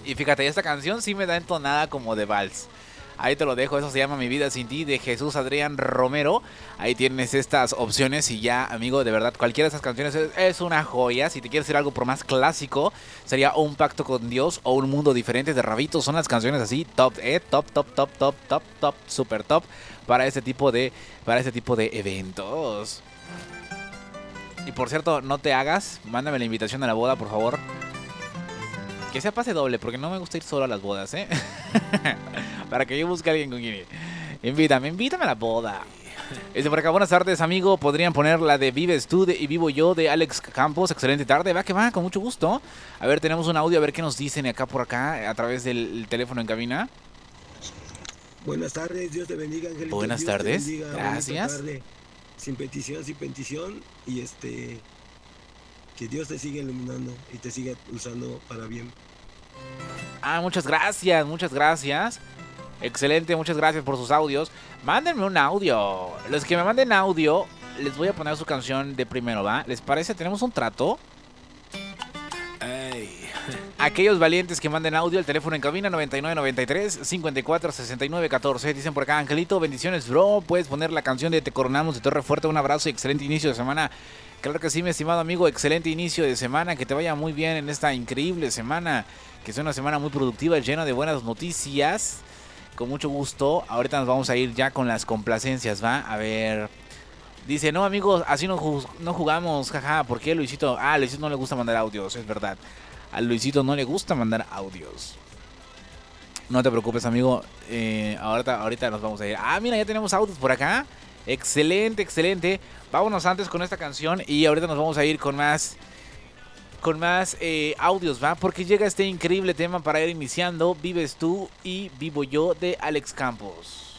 Y fíjate, esta canción sí me da entonada como de vals. Ahí te lo dejo, eso se llama Mi Vida Sin Ti de Jesús Adrián Romero. Ahí tienes estas opciones y ya, amigo, de verdad, cualquiera de esas canciones es una joya. Si te quieres hacer algo por más clásico, sería Un Pacto con Dios o Un Mundo Diferente de Rabito. Son las canciones así, top, top, top, top, top, top, top, super top para este tipo de eventos. Y por cierto, no te hagas, mándame la invitación a la boda, por favor. Que sea pase doble, porque no me gusta ir solo a las bodas, ¿eh? Para que yo busque a alguien con quien ir. Invítame a la boda. Por acá, buenas tardes, amigo. Podrían poner la de Vives tú y Vivo yo de Alex Campos. Excelente tarde. Va que va, con mucho gusto. A ver, tenemos un audio, a ver qué nos dicen acá por acá, a través del teléfono en cabina. Buenas tardes, Dios te bendiga, Angelito. Buenas Dios tardes, te bendiga, gracias. tarde, sin petición. Y que Dios te siga iluminando y te siga usando para bien. Muchas gracias, muchas gracias. Excelente, muchas gracias por sus audios. Mándenme un audio. Los que me manden audio, les voy a poner su canción de primero, ¿va? ¿Les parece? ¿Tenemos un trato? Aquellos valientes que manden audio, el teléfono en cabina 9993-546914. Dicen por acá, Angelito, bendiciones, bro. Puedes poner la canción de Te Coronamos de Torre Fuerte. Un abrazo y excelente inicio de semana. Claro que sí, mi estimado amigo, excelente inicio de semana. Que te vaya muy bien en esta increíble semana. Que sea una semana muy productiva, llena de buenas noticias. Con mucho gusto. Ahorita nos vamos a ir ya con las complacencias, ¿va? A ver. Dice, no, amigos, así no jugamos, jaja. ¿Por qué, Luisito? A Luisito no le gusta mandar audios, es verdad. A Luisito no le gusta mandar audios. No te preocupes, amigo. Ahorita nos vamos a ir. Mira, ya tenemos audios por acá. Excelente, excelente. Vámonos antes con esta canción y ahorita nos vamos a ir con más audios, ¿va? Porque llega este increíble tema para ir iniciando. Vives tú y Vivo yo de Alex Campos.